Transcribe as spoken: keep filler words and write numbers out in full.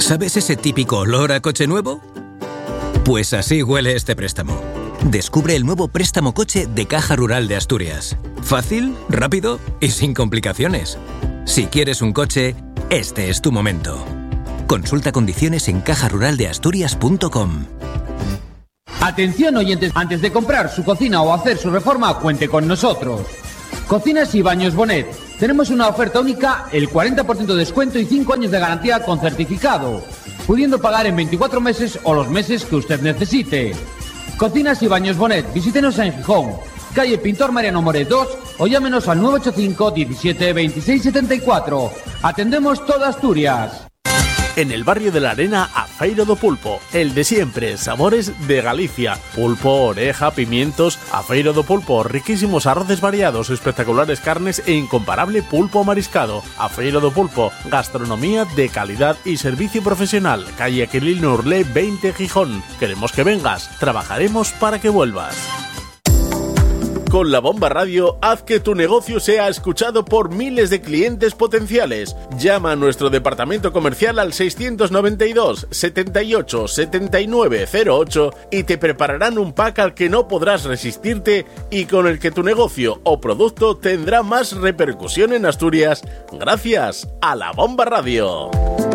¿Sabes ese típico olor a coche nuevo? Pues así huele este préstamo. Descubre el nuevo préstamo coche de Caja Rural de Asturias. Fácil, rápido y sin complicaciones. Si quieres un coche, este es tu momento. Consulta condiciones en caja rural de asturias punto com. Atención oyentes, antes de comprar su cocina o hacer su reforma, cuente con nosotros. Cocinas y Baños Bonet. Tenemos una oferta única, el cuarenta por ciento de descuento y cinco años de garantía con certificado, pudiendo pagar en veinticuatro meses o los meses que usted necesite. Cocinas y Baños Bonet. Visítenos en Gijón, calle Pintor Mariano Moret dos, o llámenos al nueve ocho cinco, diecisiete, veintiséis, setenta y cuatro. Atendemos toda Asturias. En el barrio de la Arena, a Feiro do Pulpo, el de siempre, sabores de Galicia, pulpo, oreja, pimientos, a Feiro do Pulpo, riquísimos arroces variados, espectaculares carnes e incomparable pulpo mariscado. A Feiro do Pulpo, gastronomía de calidad y servicio profesional, calle Aquilino Urlé veinte, Gijón. Queremos que vengas, trabajaremos para que vuelvas. Con La Bomba Radio, haz que tu negocio sea escuchado por miles de clientes potenciales. Llama a nuestro departamento comercial al seiscientos noventa y dos, setenta y ocho, setenta y nueve cero ocho y te prepararán un pack al que no podrás resistirte y con el que tu negocio o producto tendrá más repercusión en Asturias gracias a La Bomba Radio.